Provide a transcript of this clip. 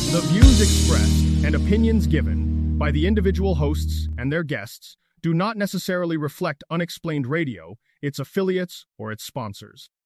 The views expressed and opinions given by the individual hosts and their guests do not necessarily reflect Unexplained Radio, its affiliates, or its sponsors.